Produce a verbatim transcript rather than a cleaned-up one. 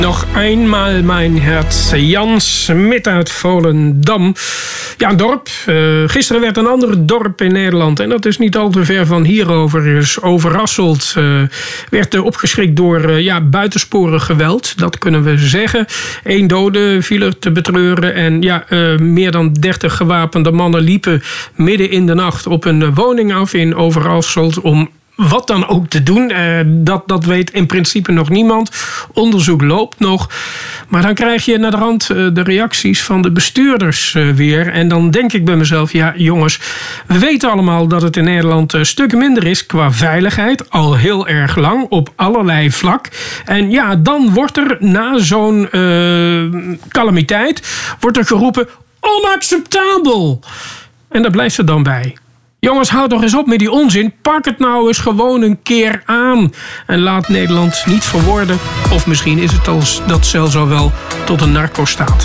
Nog eenmaal mijn hart. Jan Smit uit Volendam. Ja, een dorp. Uh, gisteren werd een ander dorp in Nederland, en dat is niet al te ver van hierover, is Overasselt. Uh, werd uh, opgeschrikt door uh, ja, buitensporig geweld, dat kunnen we zeggen. Eén dode viel er te betreuren. En ja, uh, meer dan dertig gewapende mannen liepen midden in de nacht op een woning af in Overasselt om wat dan ook te doen. Uh, dat, dat weet in principe nog niemand. Onderzoek loopt nog. Maar dan krijg je naderhand uh, de reacties van de bestuurders uh, weer. En dan denk ik bij mezelf, ja jongens, we weten allemaal dat het in Nederland een stuk minder is qua veiligheid. Al heel erg lang, op allerlei vlak. En ja, dan wordt er na zo'n uh, calamiteit, wordt er geroepen, onacceptabel. En daar blijft het dan bij. Jongens, houd toch eens op met die onzin. Pak het nou eens gewoon een keer aan. En laat Nederland niet verworden. Of misschien is het als dat zelfs al wel tot een narco-staat.